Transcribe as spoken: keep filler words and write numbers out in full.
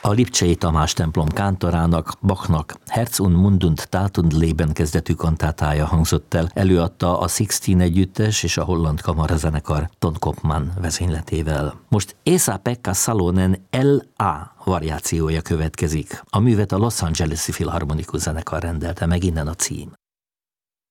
A Lipcsei Tamás templom kántorának, Bachnak Herz und Mund und Tat und Leben kezdetű kantátája hangzott el, előadta a Sixteen együttes és a holland kamarazenekar Ton Koopman vezényletével. Most Esa-Pekka Salonen el á variációja következik. A művet a Los Angeles-i Filharmonikus Zenekar rendelte meg, innen a cím.